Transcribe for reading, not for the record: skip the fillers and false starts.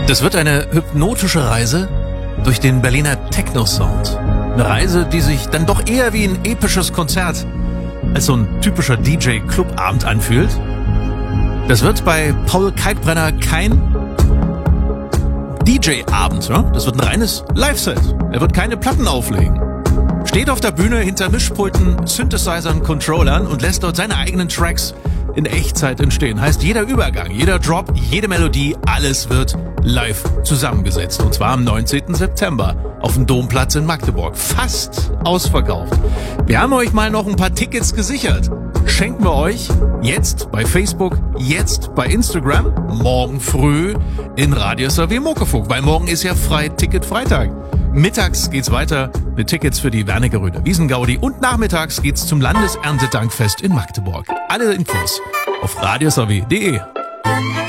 Das wird eine hypnotische Reise durch den Berliner Techno-Sound. Eine Reise, die sich dann doch eher wie ein episches Konzert als so ein typischer DJ-Clubabend anfühlt. Das wird bei Paul Kalkbrenner kein DJ-Abend, ja? Das wird ein reines Live-Set. Er wird keine Platten auflegen. Steht auf der Bühne hinter Mischpulten, Synthesizern, Controllern und lässt dort seine eigenen Tracks in Echtzeit entstehen. Heißt, jeder Übergang, jeder Drop, jede Melodie, alles wird live zusammengesetzt. Und zwar am 19. September auf dem Domplatz in Magdeburg. Fast ausverkauft. Wir haben euch mal noch ein paar Tickets gesichert. Schenken wir euch jetzt bei Facebook, jetzt bei Instagram, morgen früh in Radius AW Muckefuck, weil morgen ist ja Ticket-Freitag. Mittags geht's weiter mit Tickets für die Wernigeröder Wiesengaudi und nachmittags geht's zum Landeserntedankfest in Magdeburg. Alle Infos auf radiusaw.de.